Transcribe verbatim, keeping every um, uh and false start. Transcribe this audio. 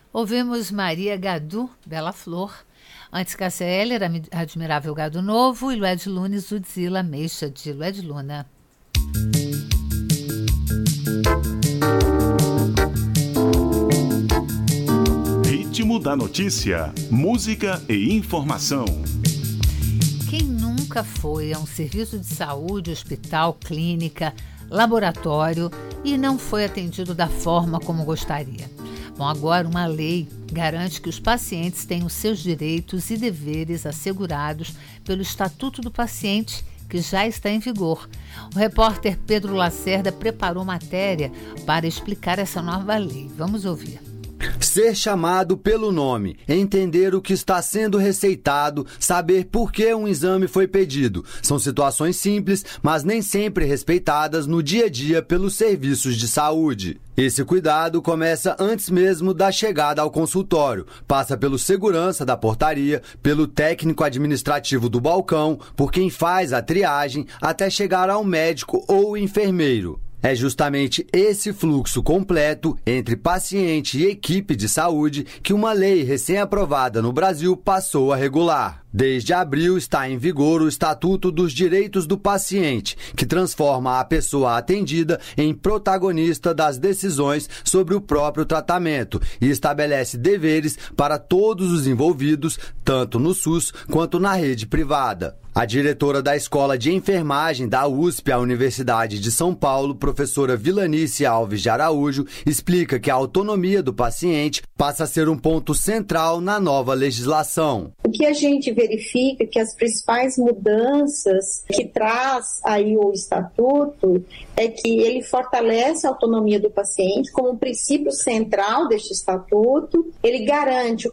Ouvimos Maria Gadu, Bela Flor. Antes Cássia Eller, Admirável Gado Novo. E Lued Lunes, Udzila Meixa, de Lued Luna. Ritmo da notícia, música e informação. Quem nunca foi a um serviço de saúde, hospital, clínica, laboratório e não foi atendido da forma como gostaria? Bom, agora uma lei garante que os pacientes tenham seus direitos e deveres assegurados pelo Estatuto do Paciente, que já está em vigor. O repórter Pedro Lacerda preparou matéria para explicar essa nova lei. Vamos ouvir. Ser chamado pelo nome, entender o que está sendo receitado, saber por que um exame foi pedido. São situações simples, mas nem sempre respeitadas no dia a dia pelos serviços de saúde. Esse cuidado começa antes mesmo da chegada ao consultório. Passa pelo segurança da portaria, pelo técnico administrativo do balcão, por quem faz a triagem, até chegar ao médico ou enfermeiro. É justamente esse fluxo completo entre paciente e equipe de saúde que uma lei recém-aprovada no Brasil passou a regular. Desde abril está em vigor o Estatuto dos Direitos do Paciente, que transforma a pessoa atendida em protagonista das decisões sobre o próprio tratamento e estabelece deveres para todos os envolvidos, tanto no SUS quanto na rede privada. A diretora da Escola de Enfermagem da U S P, a Universidade de São Paulo, professora Vilanice Alves de Araújo, explica que a autonomia do paciente passa a ser um ponto central na nova legislação. O que a gente verifica que as principais mudanças que traz aí o Estatuto é que ele fortalece a autonomia do paciente como um princípio central deste Estatuto, ele garante